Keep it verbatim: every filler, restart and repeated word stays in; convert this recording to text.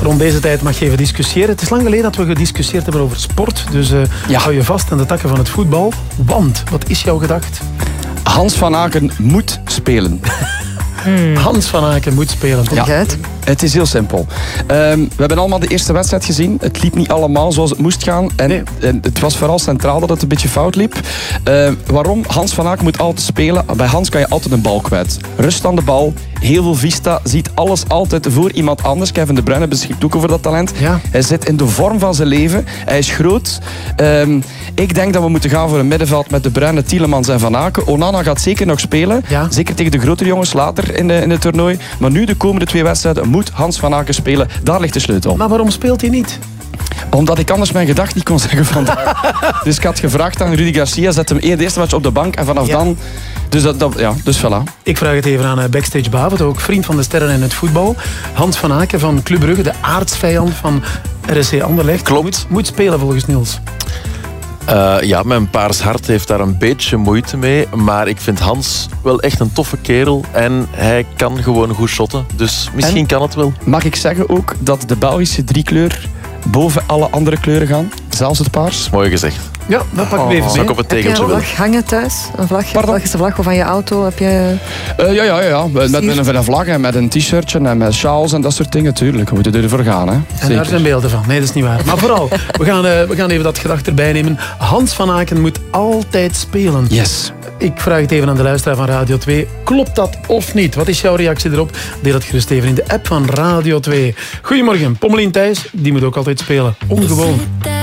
Rond deze tijd mag je even discussiëren. Het is lang geleden dat we gediscussieerd hebben over sport. Dus uh, ja. hou je vast aan de takken van het voetbal. Want, wat is jouw gedacht? Hans van Aken moet spelen. Hmm. Hans van Aken moet spelen. Ja, het is heel simpel. Um, we hebben allemaal de eerste wedstrijd gezien. Het liep niet allemaal zoals het moest gaan. En, nee. en het was vooral centraal dat het een beetje fout liep. Uh, waarom? Hans van Aken moet altijd spelen. Bij Hans kan je altijd een bal kwijt. Rust aan de bal. Heel veel vista. Ziet alles altijd voor iemand anders. Kevin De Bruyne beschikt ook over dat talent. Ja. Hij zit in de vorm van zijn leven. Hij is groot. Um, ik denk dat we moeten gaan voor een middenveld met De Bruyne, Tielemans en Van Aken. Onana gaat zeker nog spelen. Ja. Zeker tegen de grotere jongens later in, de, in het toernooi. Maar nu de komende twee wedstrijden moet Hans van Aken spelen. Daar ligt de sleutel. Maar waarom speelt hij niet? Omdat ik anders mijn gedacht niet kon zeggen vandaag. Dus ik had gevraagd aan Rudy Garcia, zet hem eerst de eerste match op de bank en vanaf ja. dan... Dus, dat, dat, ja, dus voilà. Ik vraag het even aan Backstage Bavert, ook vriend van de sterren in het voetbal. Hans van Aken van Club Brugge, de aartsvijand van R S C Anderlecht. Klopt. Moet, moet spelen volgens Niels. Uh, ja, mijn paars hart heeft daar een beetje moeite mee. Maar ik vind Hans wel echt een toffe kerel. En hij kan gewoon goed shotten. Dus misschien en kan het wel. Mag ik zeggen ook dat de Belgische driekleur boven alle andere kleuren gaan? Zelfs het paars? Mooi gezegd. Ja, dat pak ik even mee. Ik op het heb je een vlag hangen thuis? Een vlag, Belgische vlag van je auto? Heb je... Uh, ja, ja, ja. Met, met, met een vlag en met een t-shirtje en met sjaals en dat soort dingen. Tuurlijk, we moeten ervoor gaan. Hè. En Zeker. Daar zijn beelden van. Nee, dat is niet waar. Maar vooral, we gaan, uh, we gaan even dat gedacht erbij nemen. Hans van Aken moet altijd spelen. Yes. Ik vraag het even aan de luisteraar van Radio twee. Klopt dat of niet? Wat is jouw reactie erop? Deel dat gerust even in de app van Radio twee. Goedemorgen, Pommelien Thijs. Die moet ook altijd spelen. Ongewoon.